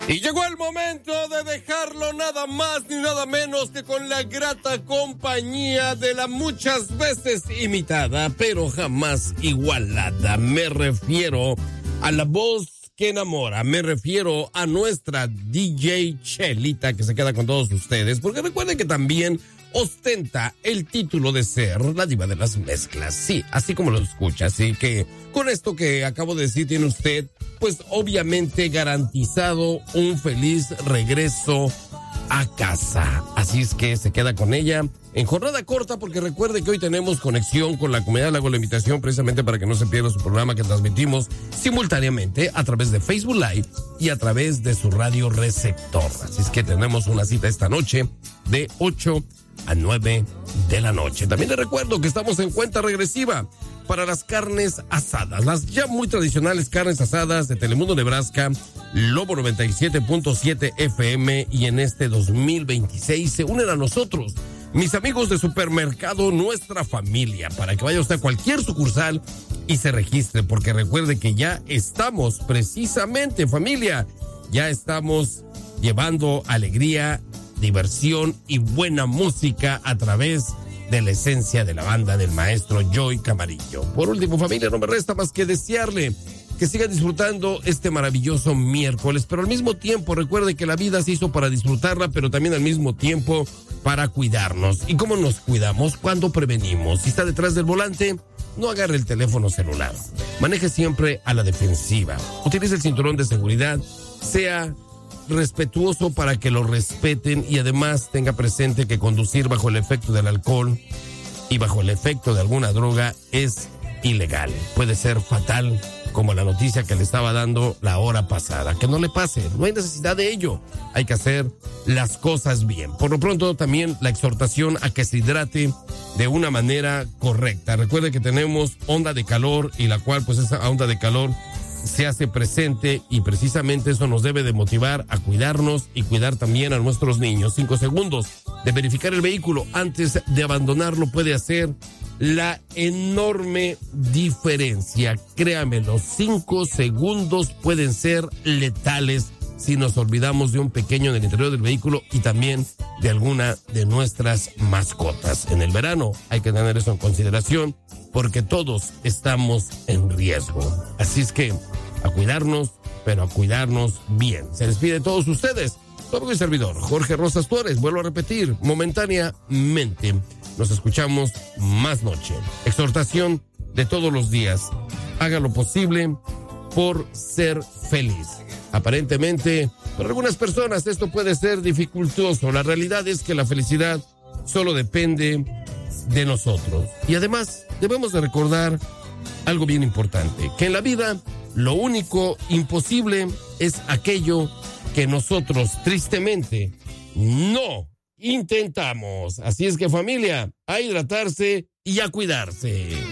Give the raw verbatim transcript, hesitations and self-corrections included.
Y llegó el momento de dejarlo nada más ni nada menos que con la grata compañía de la muchas veces imitada, pero jamás igualada. Me refiero a la voz que enamora, me refiero a nuestra D J Chelita, que se queda con todos ustedes, porque recuerden que también ostenta el título de ser la diva de las mezclas. Sí, así como lo escucha. Así que con esto que acabo de decir tiene usted, pues obviamente garantizado un feliz regreso a casa. Así es que se queda con ella en jornada corta, porque recuerde que hoy tenemos conexión con la comunidad. Le hago la invitación precisamente para que no se pierda su programa que transmitimos simultáneamente a través de Facebook Live y a través de su radio receptor. Así es que tenemos una cita esta noche de ocho a nueve de la noche. También le recuerdo que estamos en cuenta regresiva para las carnes asadas, las ya muy tradicionales carnes asadas de Telemundo Nebraska, Lobo noventa y siete punto siete F M, y en este dos mil veintiséis se unen a nosotros mis amigos de Supermercado Nuestra Familia, para que vaya usted a cualquier sucursal y se registre, porque recuerde que ya estamos precisamente, familia, ya estamos llevando alegría, diversión y buena música a través de la esencia de la banda del maestro Joy Camarillo. Por último, familia, no me resta más que desearle que siga disfrutando este maravilloso miércoles, pero al mismo tiempo recuerde que la vida se hizo para disfrutarla, pero también al mismo tiempo para cuidarnos. ¿Y cómo nos cuidamos? Cuando prevenimos. Si está detrás del volante, no agarre el teléfono celular. Maneje siempre a la defensiva. Utilice el cinturón de seguridad. Sea respetuoso para que lo respeten, y además tenga presente que conducir bajo el efecto del alcohol y bajo el efecto de alguna droga es ilegal. Puede ser fatal, como la noticia que le estaba dando la hora pasada. Que no le pase, no hay necesidad de ello. Hay que hacer las cosas bien. Por lo pronto, también la exhortación a que se hidrate de una manera correcta. Recuerde que tenemos onda de calor, y la cual, pues esa onda de calor se hace presente, y precisamente eso nos debe de motivar a cuidarnos y cuidar también a nuestros niños. Cinco segundos de verificar el vehículo antes de abandonarlo puede hacer la enorme diferencia. Créame, los cinco segundos pueden ser letales si nos olvidamos de un pequeño en el interior del vehículo y también de alguna de nuestras mascotas. En el verano hay que tener eso en consideración, porque todos estamos en riesgo. Así es que a cuidarnos, pero a cuidarnos bien. Se despide de todos ustedes, su amigo y servidor, Jorge Rosas Torres. Vuelvo a repetir, momentáneamente. Nos escuchamos más noche. Exhortación de todos los días. Haga lo posible por ser feliz. Aparentemente, para algunas personas esto puede ser dificultoso. La realidad es que la felicidad solo depende de nosotros. Y además, debemos de recordar algo bien importante, que en la vida lo único imposible es aquello que nosotros tristemente no intentamos. Así es que, familia, a hidratarse y a cuidarse.